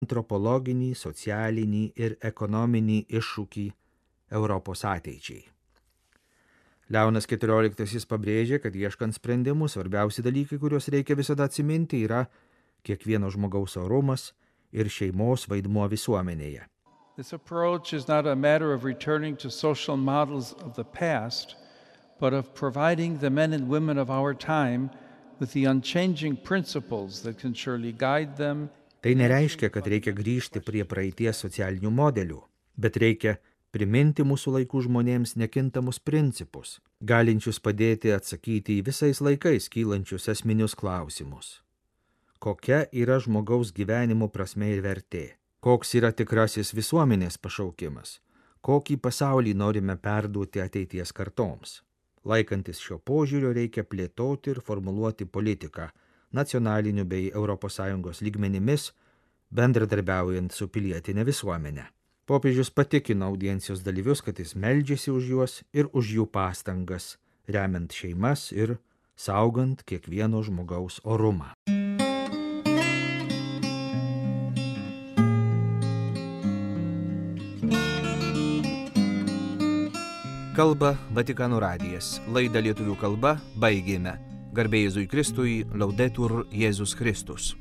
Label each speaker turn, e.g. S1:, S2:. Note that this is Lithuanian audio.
S1: antropologinį, socialinį ir ekonominį iššūkį Europos ateičiai. Leonas XIV pabrėžė, kad ieškant sprendimų svarbiausi dalykai, kuriuos reikia visada atsiminti, yra kiekvieno žmogaus orumas ir šeimos vaidmuo visuomenėje.
S2: This approach is not a matter of returning to social models of the past, but of providing the men and women of our time with the unchanging principles that can surely guide them.
S1: Tai nereiškia, kad reikia grįžti prie praeities socialinių modelių, bet reikia priminti mūsų laikų žmonėms nekintamus principus, galinčius padėti atsakyti į visais laikais kylančius esminius klausimus. Kokia yra žmogaus gyvenimo prasmė ir vertė? Koks yra tikrasis visuomenės pašaukimas? Kokį pasaulį norime perduoti ateities kartoms? Laikantis šio požiūrio reikia plėtoti ir formuluoti politiką nacionaliniu bei ES lygmenimis, bendradarbiaujant su pilietinė visuomenė. Popiežius patikino audiencijos dalyvius, kad jis meldžiasi už juos ir už jų pastangas, remiant šeimas ir saugant kiekvieno žmogaus orumą. Kalba Vatikano radijas. Laidą lietuvių kalba baigėme. Garbė Jėzui Kristui, Laudetur Jėzus Kristus.